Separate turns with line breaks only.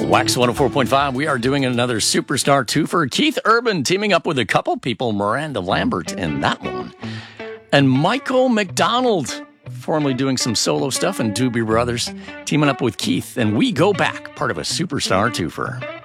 Wax 104.5, we are doing another Superstar twofer. Keith Urban teaming up with a couple people, Miranda Lambert in that one. And Michael McDonald, formerly doing some solo stuff in Doobie Brothers, teaming up with Keith. And we go back, part of a Superstar twofer.